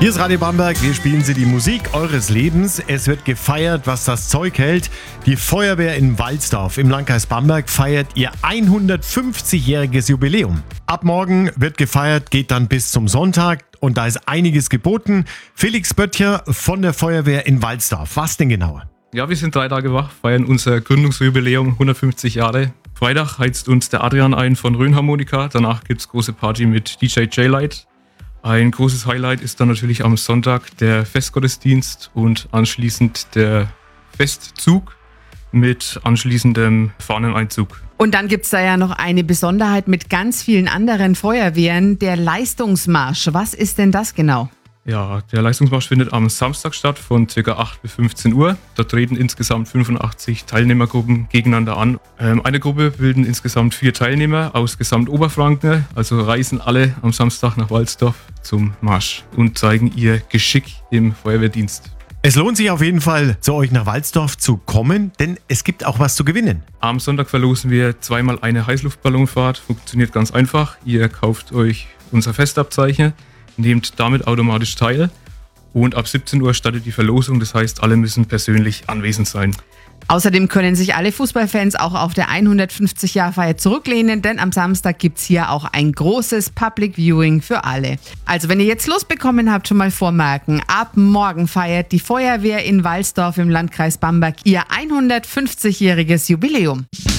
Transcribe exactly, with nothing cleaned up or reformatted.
Hier ist Radio Bamberg, wir spielen Sie die Musik eures Lebens. Es wird gefeiert, was das Zeug hält. Die Feuerwehr in Walsdorf im Landkreis Bamberg feiert ihr hundertfünfzigjähriges Jubiläum. Ab morgen wird gefeiert, geht dann bis zum Sonntag und da ist einiges geboten. Felix Böttcher von der Feuerwehr in Walsdorf. Was denn genau? Ja, wir sind drei Tage wach, feiern unser Gründungsjubiläum, hundertfünfzig Jahre. Freitag heizt uns der Adrian ein von Rhönharmonika. Danach gibt's große Party mit D J J-Light. Ein großes Highlight ist dann natürlich am Sonntag der Festgottesdienst und anschließend der Festzug mit anschließendem Fahneneinzug. Und dann gibt es da ja noch eine Besonderheit mit ganz vielen anderen Feuerwehren, der Leistungsmarsch. Was ist denn das genau? Ja, der Leistungsmarsch findet am Samstag statt von ca. acht bis fünfzehn Uhr. Da treten insgesamt fünfundachtzig Teilnehmergruppen gegeneinander an. Ähm, eine Gruppe bilden insgesamt vier Teilnehmer aus Gesamt-Oberfranken, also reisen alle am Samstag nach Walsdorf zum Marsch und zeigen ihr Geschick im Feuerwehrdienst. Es lohnt sich auf jeden Fall, zu euch nach Walsdorf zu kommen, denn es gibt auch was zu gewinnen. Am Sonntag verlosen wir zweimal eine Heißluftballonfahrt. Funktioniert ganz einfach. Ihr kauft euch unser Festabzeichen, nehmt damit automatisch teil und ab siebzehn Uhr startet die Verlosung, das heißt, alle müssen persönlich anwesend sein. Außerdem können sich alle Fußballfans auch auf der hundertfünfzig-Jahr-Feier zurücklehnen, denn am Samstag gibt es hier auch ein großes Public Viewing für alle. Also wenn ihr jetzt Lust bekommen habt, schon mal vormerken, ab morgen feiert die Feuerwehr in Walsdorf im Landkreis Bamberg ihr hundertfünfzigjähriges Jubiläum.